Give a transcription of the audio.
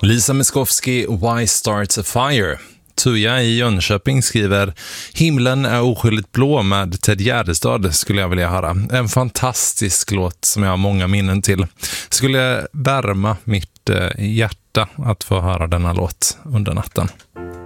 Lisa Miskovsky, Why Starts a Fire. Tuja i Jönköping skriver: Himlen är oskyldigt blå med Ted Gärdestad skulle jag vilja höra. En fantastisk låt som jag har många minnen till. Skulle värma mitt hjärta att få höra denna låt under natten.